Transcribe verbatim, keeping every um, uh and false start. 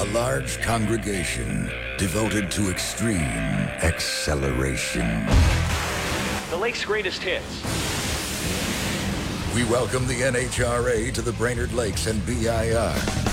A large congregation devoted to extreme acceleration. The Lake's greatest hits. We welcome the N H R A to the Brainerd Lakes and B I R.